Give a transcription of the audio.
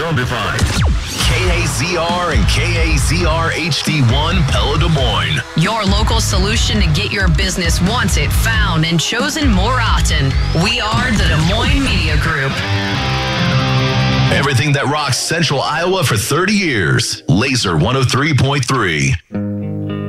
Soundified. KAZR and KAZR HD1 Pella Des Moines. Your local solution to get your business wanted, found, and chosen more often. We are the Des Moines Media Group. Everything that rocks Central Iowa for 30 years. Laser 103.3.